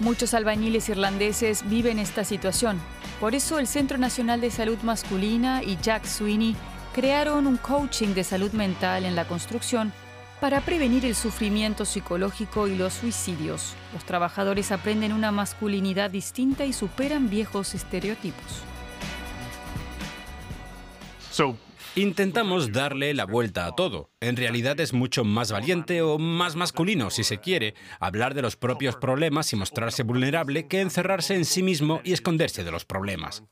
Muchos albañiles irlandeses viven esta situación. Por eso el Centro Nacional de Salud Masculina y Jack Sweeney crearon un coaching de salud mental en la construcción para prevenir el sufrimiento psicológico y los suicidios. Los trabajadores aprenden una masculinidad distinta y superan viejos estereotipos. Intentamos darle la vuelta a todo. En realidad es mucho más valiente o más masculino, si se quiere, hablar de los propios problemas y mostrarse vulnerable que encerrarse en sí mismo y esconderse de los problemas.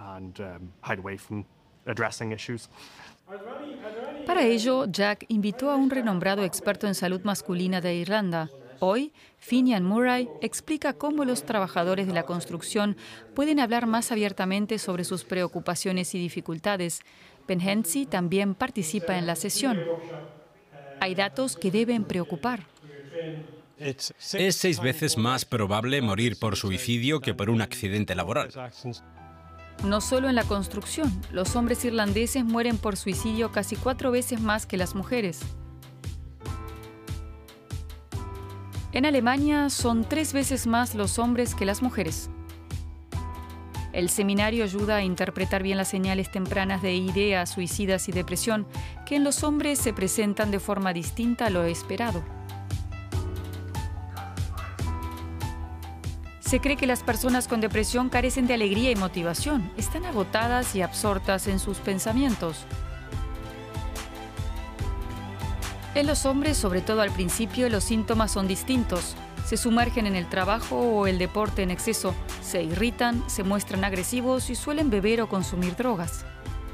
Para ello, Jack invitó a un renombrado experto en salud masculina de Irlanda. Hoy, Finian Murray explica cómo los trabajadores de la construcción pueden hablar más abiertamente sobre sus preocupaciones y dificultades. Ben Hensey también participa en la sesión. Hay datos que deben preocupar. Es 6 veces más probable morir por suicidio que por un accidente laboral. No solo en la construcción, los hombres irlandeses mueren por suicidio casi 4 veces más que las mujeres. En Alemania son 3 veces más los hombres que las mujeres. El seminario ayuda a interpretar bien las señales tempranas de ideas suicidas y depresión, que en los hombres se presentan de forma distinta a lo esperado. Se cree que las personas con depresión carecen de alegría y motivación, están agotadas y absortas en sus pensamientos. En los hombres, sobre todo al principio, los síntomas son distintos. Se sumergen en el trabajo o el deporte en exceso, se irritan, se muestran agresivos y suelen beber o consumir drogas.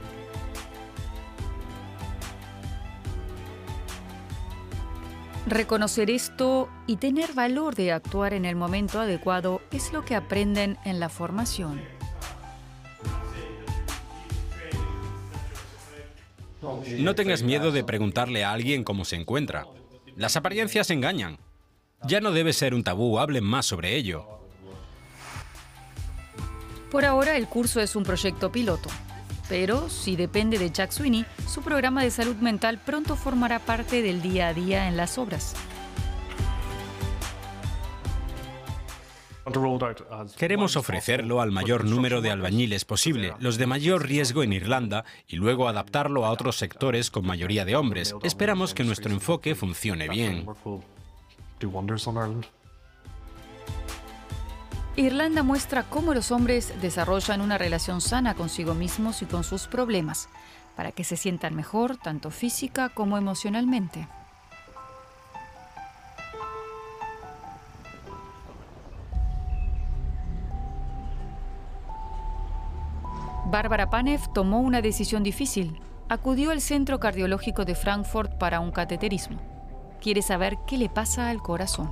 Reconocer esto y tener valor de actuar en el momento adecuado es lo que aprenden en la formación. No tengas miedo de preguntarle a alguien cómo se encuentra. Las apariencias engañan. Ya no debe ser un tabú, hablen más sobre ello. Por ahora el curso es un proyecto piloto, pero si depende de Jack Sweeney, su programa de salud mental pronto formará parte del día a día en las obras. Queremos ofrecerlo al mayor número de albañiles posible, los de mayor riesgo en Irlanda, y luego adaptarlo a otros sectores con mayoría de hombres. Esperamos que nuestro enfoque funcione bien. Irlanda muestra cómo los hombres desarrollan una relación sana consigo mismos y con sus problemas, para que se sientan mejor tanto física como emocionalmente. Bárbara Panev tomó una decisión difícil. Acudió al Centro Cardiológico de Frankfurt para un cateterismo. Quiere saber qué le pasa al corazón.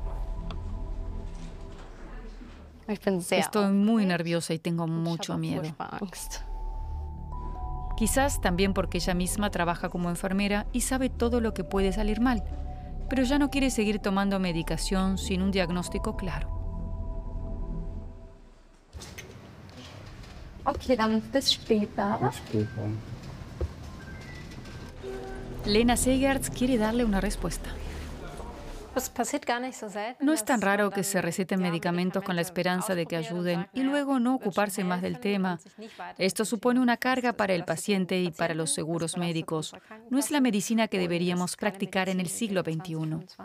Estoy muy nerviosa y tengo mucho miedo. Quizás también porque ella misma trabaja como enfermera y sabe todo lo que puede salir mal, pero ya no quiere seguir tomando medicación sin un diagnóstico claro. Lena Segertz quiere darle una respuesta. No es tan raro que se receten medicamentos con la esperanza de que ayuden y luego no ocuparse más del tema. Esto supone una carga para el paciente y para los seguros médicos. No es la medicina que deberíamos practicar en el siglo XXI.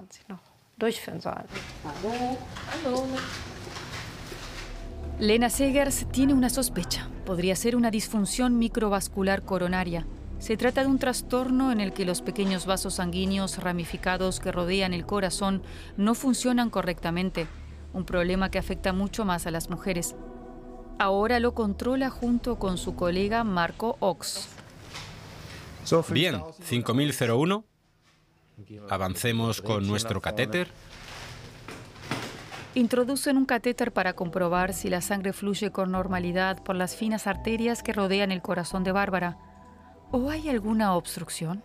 Lena Segertz tiene una sospecha. Podría ser una disfunción microvascular coronaria. Se trata de un trastorno en el que los pequeños vasos sanguíneos ramificados que rodean el corazón no funcionan correctamente, un problema que afecta mucho más a las mujeres. Ahora lo controla junto con su colega Marco Ox. Bien, 5001. Avancemos con nuestro catéter. Introducen un catéter para comprobar si la sangre fluye con normalidad por las finas arterias que rodean el corazón de Bárbara. ¿O hay alguna obstrucción?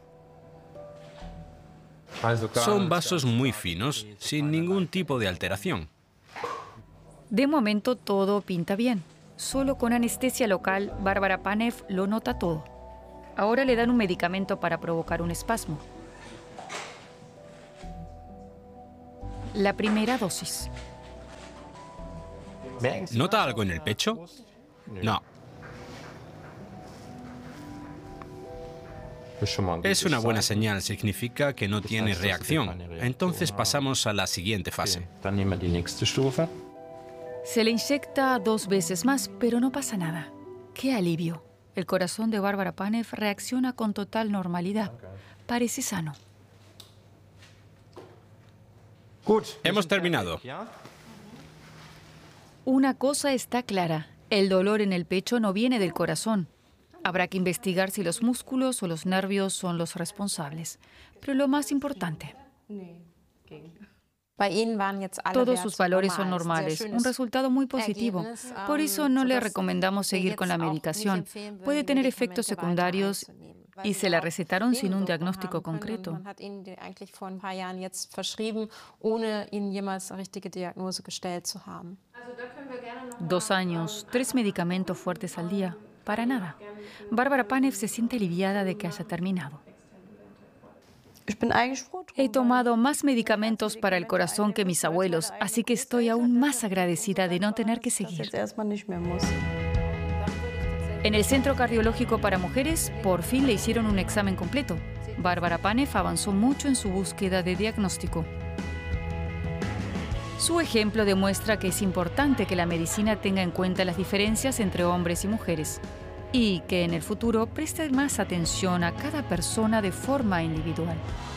Son vasos muy finos, sin ningún tipo de alteración. De momento todo pinta bien. Solo con anestesia local, Bárbara Panev lo nota todo. Ahora le dan un medicamento para provocar un espasmo. La primera dosis. ¿Nota algo en el pecho? No. Es una buena señal, significa que no tiene reacción. Entonces pasamos a la siguiente fase. Se le inyecta 2 veces más, pero no pasa nada. ¡Qué alivio! El corazón de Bárbara Panev reacciona con total normalidad. Parece sano. Hemos terminado. Una cosa está clara. El dolor en el pecho no viene del corazón. Habrá que investigar si los músculos o los nervios son los responsables. Pero lo más importante, todos sus valores son normales, un resultado muy positivo. Por eso no le recomendamos seguir con la medicación. Puede tener efectos secundarios y se la recetaron sin un diagnóstico concreto. 2 años, 3 medicamentos fuertes al día. Para nada. Bárbara Panev se siente aliviada de que haya terminado. He tomado más medicamentos para el corazón que mis abuelos, así que estoy aún más agradecida de no tener que seguir. En el Centro Cardiológico para Mujeres, por fin le hicieron un examen completo. Bárbara Panev avanzó mucho en su búsqueda de diagnóstico. Su ejemplo demuestra que es importante que la medicina tenga en cuenta las diferencias entre hombres y mujeres y que en el futuro preste más atención a cada persona de forma individual.